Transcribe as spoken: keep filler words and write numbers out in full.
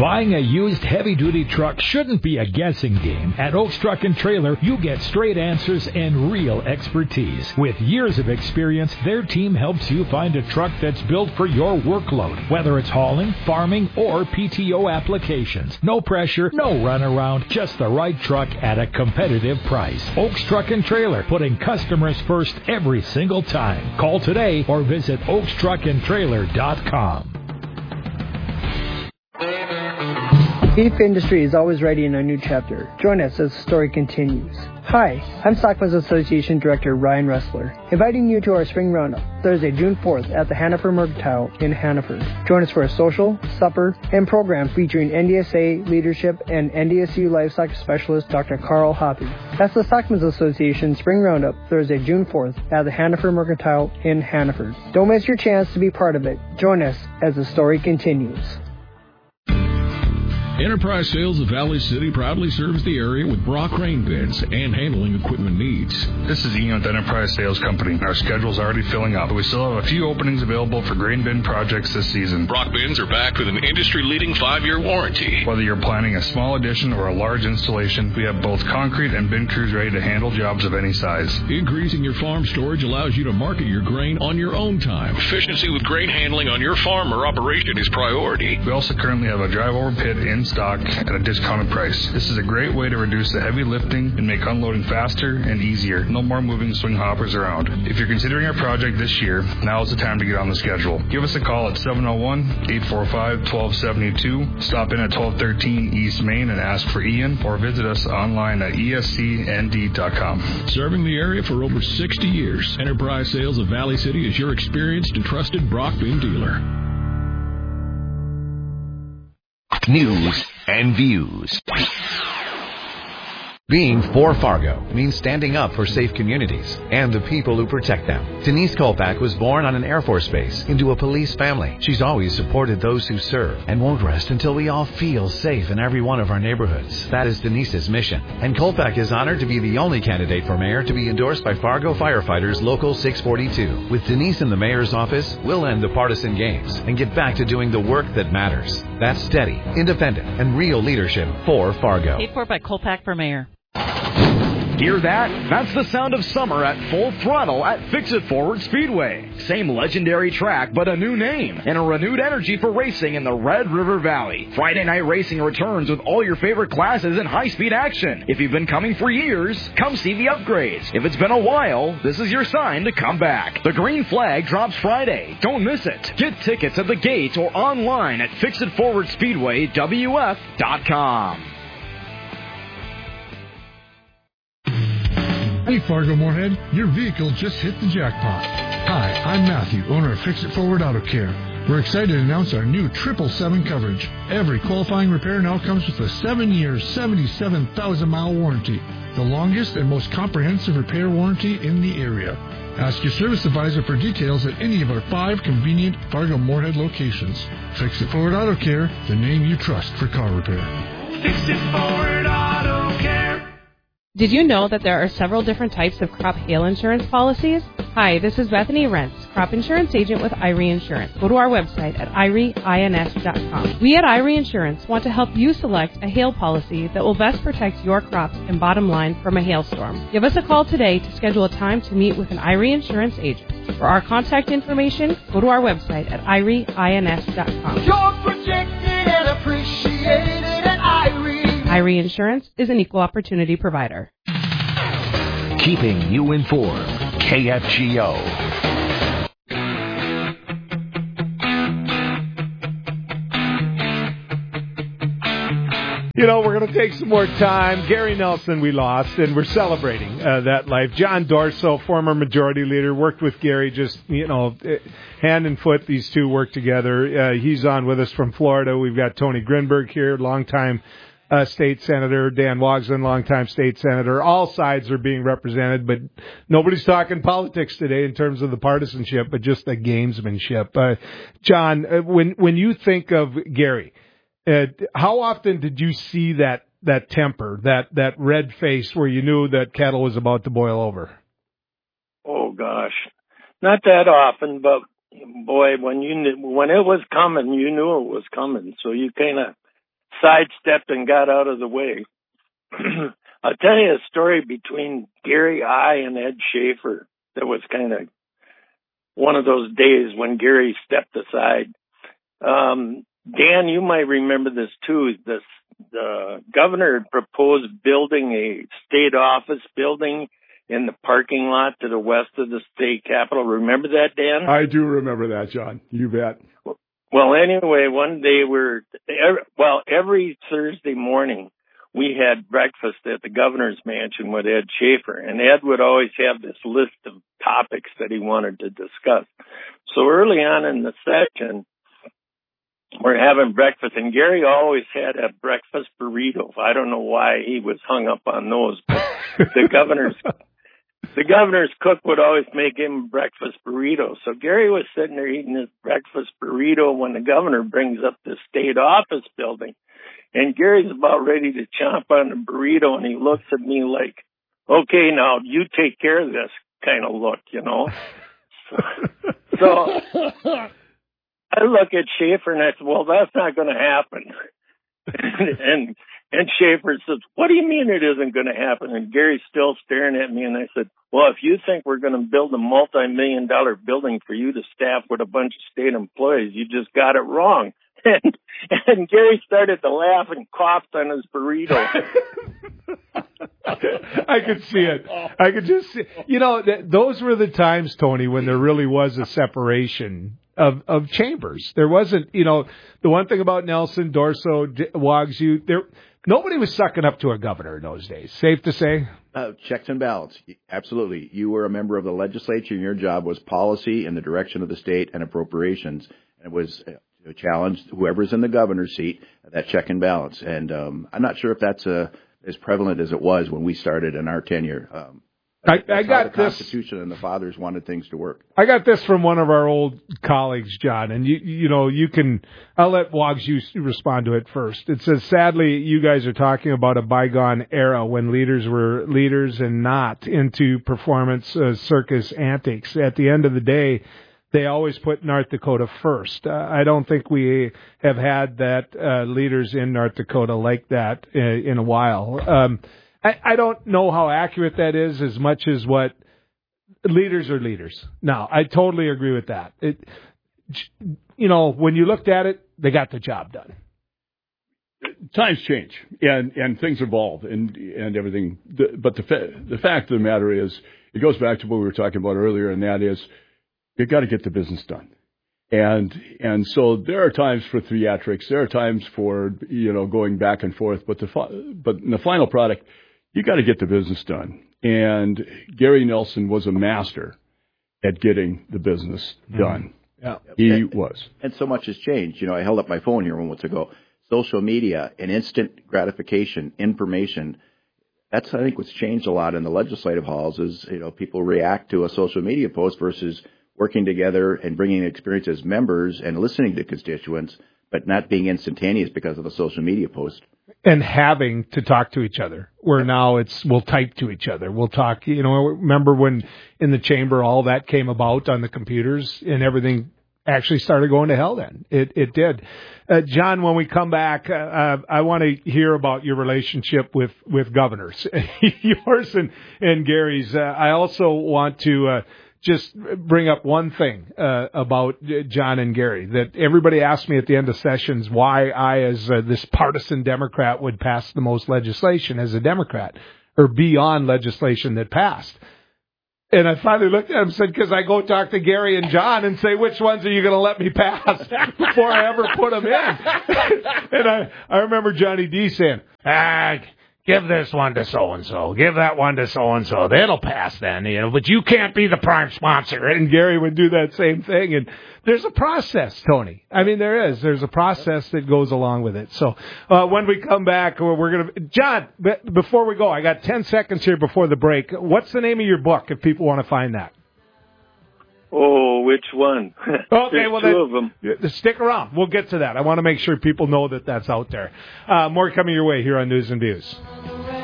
Buying a used heavy-duty truck shouldn't be a guessing game. At Oaks Truck and Trailer, you get straight answers and real expertise. With years of experience, their team helps you find a truck that's built for your workload, whether it's hauling, farming, or P T O applications. No pressure, no runaround, just the right truck at a competitive price. Oaks Truck and Trailer, putting customers first every single time. Call today or visit oaks truck and trailer dot com. Beef industry is always ready in a new chapter. Join us as the story continues. Hi, I'm Stockmen's Association Director Ryan Ressler, inviting you to our spring roundup, Thursday, June fourth at the Hannaford Mercantile in Hannaford. Join us for a social, supper, and program featuring N D S A leadership and N D S U livestock specialist Doctor Carl Hoppy. That's the Stockmen's Association spring roundup, Thursday, June fourth at the Hannaford Mercantile in Hannaford. Don't miss your chance to be part of it. Join us as the story continues. Enterprise Sales of Valley City proudly serves the area with Brock grain bins and handling equipment needs. This is Ian with Enterprise Sales Company. Our schedule's already filling up, but we still have a few openings available for grain bin projects this season. Brock bins are backed with an industry-leading five-year warranty. Whether you're planning a small addition or a large installation, we have both concrete and bin crews ready to handle jobs of any size. Increasing your farm storage allows you to market your grain on your own time. Efficiency with grain handling on your farm or operation is priority. We also currently have a drive-over pit in stock at a discounted price. This is a great way to reduce the heavy lifting and make unloading faster and easier. No more moving swing hoppers around. If you're considering a project this year, now is the time to get on the schedule. Give us a call at seven oh one, eight four five, one two seven two. Stop in at twelve thirteen East Main and ask for Ian, or visit us online at E S C N D dot com. Serving the area for over sixty years, Enterprise Sales of Valley City is your experienced and trusted Brock bin dealer. News and views. Being for Fargo means standing up for safe communities and the people who protect them. Denise Kolpak was born on an Air Force base into a police family. She's always supported those who serve and won't rest until we all feel safe in every one of our neighborhoods. That is Denise's mission. And Kolpak is honored to be the only candidate for mayor to be endorsed by Fargo Firefighters Local six forty-two. With Denise in the mayor's office, we'll end the partisan games and get back to doing the work that matters. That's steady, independent, and real leadership for Fargo. Paid for by Kolpak for mayor. Hear that? That's the sound of summer at full throttle at Fix-It Forward Speedway. Same legendary track, but a new name and a renewed energy for racing in the Red River Valley. Friday night racing returns with all your favorite classes and high-speed action. If you've been coming for years, come see the upgrades. If it's been a while, this is your sign to come back. The green flag drops Friday. Don't miss it. Get tickets at the gate or online at Fix It Forward Speedway W F dot com. Hey Fargo Moorhead, your vehicle just hit the jackpot. Hi, I'm Matthew, owner of Fix It Forward Auto Care. We're excited to announce our new triple seven coverage. Every qualifying repair now comes with a seven-year, seventy-seven thousand mile warranty, the longest and most comprehensive repair warranty in the area. Ask your service advisor for details at any of our five convenient Fargo Moorhead locations. Fix It Forward Auto Care, the name you trust for car repair. Fix It Forward Auto Care. Did you know that there are several different types of crop hail insurance policies? Hi, this is Bethany Rentz, crop insurance agent with Irie Insurance. Go to our website at irie ins dot com. We at Irie Insurance want to help you select a hail policy that will best protect your crops and bottom line from a hailstorm. Give us a call today to schedule a time to meet with an Irie Insurance agent. For our contact information, go to our website at irie ins dot com. You're protected and appreciated at Irie. Irie Insurance is an equal opportunity provider. Keeping you informed. K F G O. You know, we're going to take some more time. Gary Nelson we lost, and we're celebrating uh, that life. John Dorso, former majority leader, worked with Gary just, you know, hand and foot. These two work together. Uh, he's on with us from Florida. We've got Tony Grinberg here, longtime Uh, state senator, Dan Wogslin, longtime state senator. All sides are being represented, but nobody's talking politics today in terms of the partisanship, but just the gamesmanship. Uh, John, uh, when when you think of Gary, uh, how often did you see that that temper, that that red face, where you knew that kettle was about to boil over? Oh gosh, not that often, but boy, when you knew, when it was coming, you knew it was coming, so you kind of sidestepped and got out of the way. I'll tell you a story between Gary I and Ed Schaefer that was kind of one of those days when Gary stepped aside. Um, Dan, you might remember this too. This, the governor had proposed building a state office building in the parking lot to the west of the state capitol. Remember that, Dan? I do remember that, John. You bet. Well, anyway, one day we're, well, every Thursday morning we had breakfast at the governor's mansion with Ed Schaefer, and Ed would always have this list of topics that he wanted to discuss. So early on in the session, we're having breakfast, and Gary always had a breakfast burrito. I don't know why he was hung up on those, but the governor's the governor's cook would always make him breakfast burrito. So Gary was sitting there eating his breakfast burrito when the governor brings up the state office building, and Gary's about ready to chomp on the burrito, and he looks at me like, "Okay, now you take care of this," kind of look, you know. So, so I look at Schaefer and I said, "Well, that's not going to happen." and, and and Schaefer says, "What do you mean it isn't going to happen?" And Gary's still staring at me, and I said, "Well, if you think we're going to build a multi-million dollar building for you to staff with a bunch of state employees, you just got it wrong." And, and Gary started to laugh and coughed on his burrito. I could see it. I could just see. You know, th- those were the times, Tony, when there really was a separation of of chambers. There wasn't, you know, the one thing about Nelson, Dorso, D- Wags, you there. Nobody was sucking up to a governor in those days. Safe to say? Uh, checks and balance. Absolutely. You were a member of the legislature, and your job was policy in the direction of the state and appropriations. And it was a challenge, whoever's in the governor's seat, that check and balance. And um, I'm not sure if that's uh, as prevalent as it was when we started in our tenure. Um, I, I got the this. Constitution and the fathers wanted things to work. I got this from one of our old colleagues, John, and you you know you can. I'll let Wags you respond to it first. It says, sadly, you guys are talking about a bygone era when leaders were leaders and not into performance uh, circus antics. At the end of the day, they always put North Dakota first. Uh, I don't think we have had that uh, leaders in North Dakota like that uh, in a while. Um, I, I don't know how accurate that is as much as what leaders are leaders. No, I totally agree with that. It, you know, when you looked at it, they got the job done. Times change and, and things evolve and and everything. But the fa- the fact of the matter is, it goes back to what we were talking about earlier, and that is, you got to get the business done. And and so there are times for theatrics, there are times for, you know, going back and forth. But the fi- but in the final product, you got to get the business done. And Gary Nelson was a master at getting the business done. Mm-hmm. Yeah, he and, was. And so much has changed. You know, I held up my phone here moments ago. Social media and instant gratification, information. That's, I think, what's changed a lot in the legislative halls is, you know, people react to a social media post versus working together and bringing experience as members and listening to constituents, but not being instantaneous because of a social media post. And having to talk to each other, where now it's we'll type to each other. We'll talk, you know, remember when in the chamber all that came about on the computers and everything actually started going to hell then. It it did. Uh, John, when we come back, uh, uh, I want to hear about your relationship with, with governors, yours and, and Gary's. Uh, I also want to uh, just bring up one thing uh, about John and Gary, that everybody asked me at the end of sessions why I, as uh, this partisan Democrat, would pass the most legislation as a Democrat, or be on legislation that passed. And I finally looked at him and said, because I go talk to Gary and John and say, which ones are you going to let me pass before I ever put them in? And I, I remember Johnny D saying, ah, give this one to so-and-so, give that one to so-and-so. That'll pass then, you know, but you can't be the prime sponsor. And Gary would do that same thing. And there's a process, Tony. I mean, there is. There's a process that goes along with it. So uh, when we come back, we're going to... John, before we go, I got ten seconds here before the break. What's the name of your book if people want to find that? Oh, which one? Okay, well, two then, of them. Stick around. We'll get to that. I want to make sure people know that that's out there. Uh, more coming your way here on News and Views.